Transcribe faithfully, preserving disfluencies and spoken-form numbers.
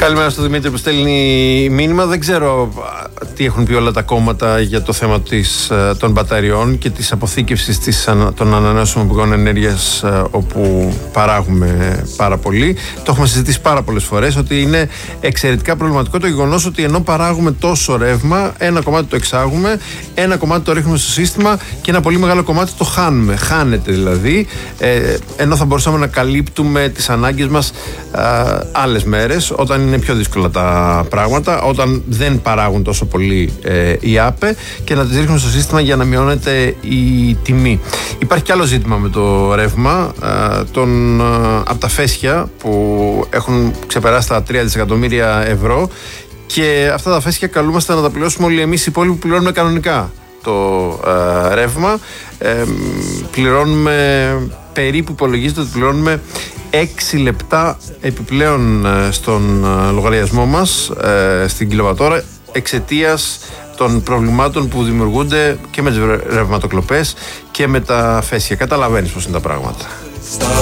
Καλημέρα στο Δημήτρη που στέλνει μήνυμα. Δεν ξέρω τι έχουν πει όλα τα κόμματα για το θέμα της, των μπαταριών και της αποθήκευσης της, των ανανεώσιμων πηγών ενέργειας, όπου παράγουμε πάρα πολύ. Το έχουμε συζητήσει πάρα πολλές φορές ότι είναι εξαιρετικά προβληματικό το γεγονός ότι ενώ παράγουμε τόσο ρεύμα, ένα κομμάτι το εξάγουμε, ένα κομμάτι το ρίχνουμε στο σύστημα και ένα πολύ μεγάλο κομμάτι το χάνουμε. Χάνεται δηλαδή, ε, ενώ θα μπορούσαμε να καλύπτουμε τις ανάγκες μας ε, άλλες μέρες, όταν είναι πιο δύσκολα τα πράγματα, όταν δεν παράγουν τόσο πολύ ε, οι ΑΠΕ, και να τις ρίχνουν στο σύστημα για να μειώνεται η τιμή. Υπάρχει κι άλλο ζήτημα με το ρεύμα, ε, τον, ε, από τα φέσια που έχουν ξεπεράσει τα τρία δισεκατομμύρια ευρώ, και αυτά τα φέσια καλούμαστε να τα πληρώσουμε όλοι εμείς οι υπόλοιποι που πληρώνουμε κανονικά το ε, ρεύμα. Ε, πληρώνουμε περίπου, υπολογίζεται ότι πληρώνουμε έξι λεπτά επιπλέον στον λογαριασμό μας, στην κιλοβατόρα, εξαιτίας των προβλημάτων που δημιουργούνται και με τις ρευματοκλοπές και με τα φέσια. Καταλαβαίνεις πώς είναι τα πράγματα.